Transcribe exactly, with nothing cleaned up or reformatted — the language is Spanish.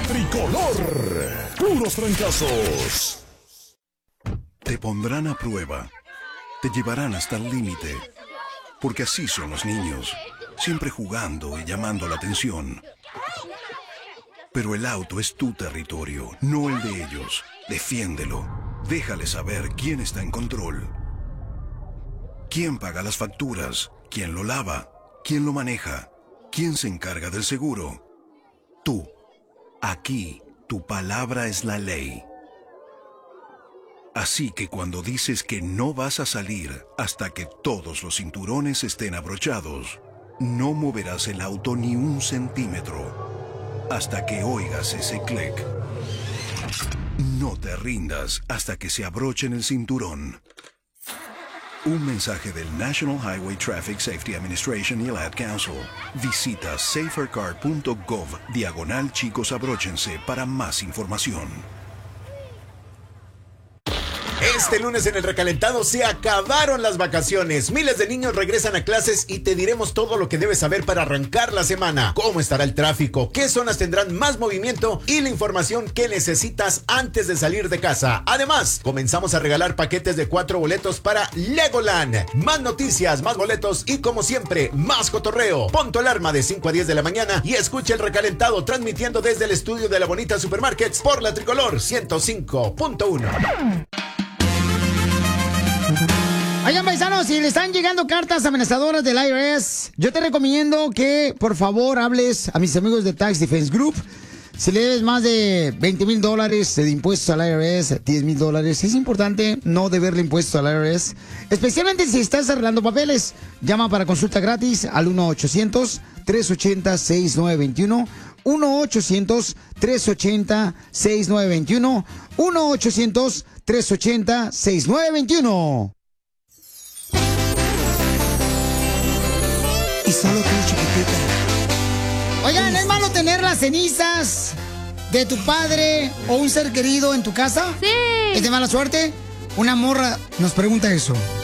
tricolor. Puros trancazos. Te pondrán a prueba. Te llevarán hasta el límite. Porque así son los niños. Siempre jugando y llamando la atención. Pero el auto es tu territorio, no el de ellos. Defiéndelo. Déjale saber quién está en control. ¿Quién paga las facturas? ¿Quién lo lava? ¿Quién lo maneja? ¿Quién se encarga del seguro? Tú. Aquí, tu palabra es la ley. Así que cuando dices que no vas a salir hasta que todos los cinturones estén abrochados, no moverás el auto ni un centímetro hasta que oigas ese clic. No te rindas hasta que se abrochen el cinturón. Un mensaje del National Highway Traffic Safety Administration y el Ad Council. Visita safercar punto gov diagonal chicos abróchense para más información. Este lunes en el recalentado se acabaron las vacaciones. Miles de niños regresan a clases y te diremos todo lo que debes saber para arrancar la semana. Cómo estará el tráfico, qué zonas tendrán más movimiento y la información que necesitas antes de salir de casa. Además, comenzamos a regalar paquetes de cuatro boletos para Legoland. Más noticias, más boletos y como siempre, más cotorreo. Pon tu alarma de cinco a diez de la mañana y escucha el recalentado transmitiendo desde el estudio de la Bonita Supermarkets por la Tricolor ciento cinco punto uno. Oigan, paisanos, si le están llegando cartas amenazadoras del I R S, yo te recomiendo que, por favor, hables a mis amigos de Tax Defense Group. Si le debes más de veinte mil dólares de impuestos al I R S, diez mil dólares, es importante no deberle impuestos al I R S, especialmente si estás arreglando papeles. Llama para consulta gratis al uno ochocientos, tres ochenta, sesenta y nueve veintiuno, uno ochocientos, tres ochenta, sesenta y nueve veintiuno, uno ochocientos, tres ochenta, sesenta y nueve veintiuno. Y solo tú, chiquitita. Oigan, ¿es malo tener las cenizas de tu padre o un ser querido en tu casa? Sí. ¿Es de mala suerte? Una morra nos pregunta eso.